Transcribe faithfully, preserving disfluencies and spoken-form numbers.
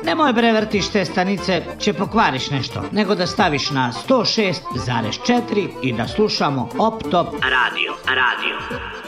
Nemoj bre vrtiš te stanice, će pokvariš nešto, nego da staviš na sto šest zarez četiri i da slušamo Op Top Radio. Radio.